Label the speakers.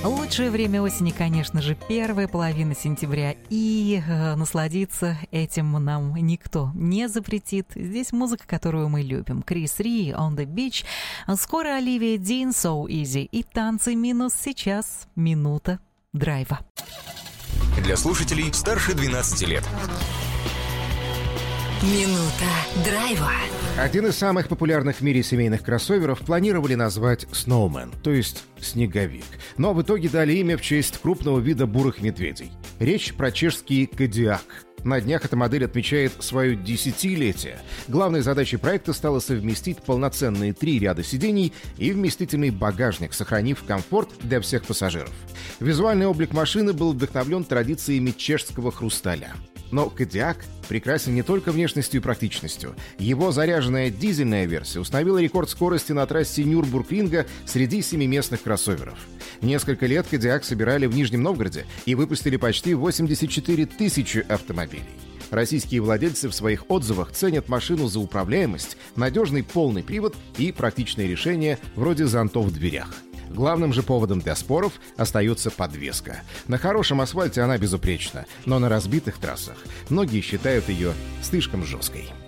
Speaker 1: Лучшее время осени, конечно же, первая половина сентября. И насладиться этим нам никто не запретит. Здесь музыка, которую мы любим. Крис Ри, On the Beach. Скоро Оливия Дин, So Easy. И танцы минус сейчас. Минута драйва.
Speaker 2: Для слушателей старше 12 лет.
Speaker 3: Минута драйва.
Speaker 4: Один из самых популярных в мире семейных кроссоверов планировали назвать Snowman, то есть снеговик. Но в итоге дали имя в честь крупного вида бурых медведей. Речь про чешский Кодиак. На днях эта модель отмечает свое десятилетие. Главной задачей проекта стало совместить полноценные 3 ряда сидений и вместительный багажник, сохранив комфорт для всех пассажиров. Визуальный облик машины был вдохновлен традициями чешского хрусталя. Но Кодиак прекрасен не только внешностью и практичностью. Его заряженная дизельная версия установила рекорд скорости на трассе Нюрбургринга среди 7-местных кроссоверов. Несколько лет Кодиак собирали в Нижнем Новгороде и выпустили почти 84 тысячи автомобилей. Российские владельцы в своих отзывах ценят машину за управляемость, надежный полный привод и практичные решения вроде зонтов в дверях. Главным же поводом для споров остается подвеска. На хорошем асфальте она безупречна, но на разбитых трассах многие считают ее слишком жесткой.